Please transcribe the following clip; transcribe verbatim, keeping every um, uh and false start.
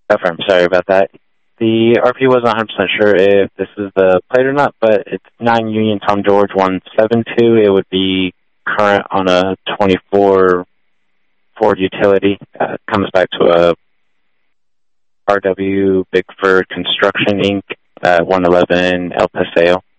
Affirm, sorry about that. The R P wasn't one hundred percent sure if this is the plate or not, but it's nine Union Tom George one seven two. It would be current on a twenty-four Ford utility. Uh, comes back to a R W Bigford Construction Incorporated. Uh, one eleven El Paseo.